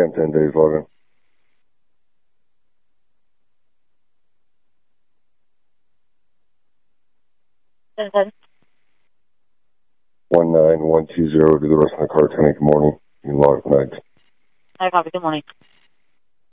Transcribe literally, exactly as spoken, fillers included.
ten ten days login. ten ten. one nine one two zero to the rest of the car, ten eight, good morning. You log tonight. I copy, good morning.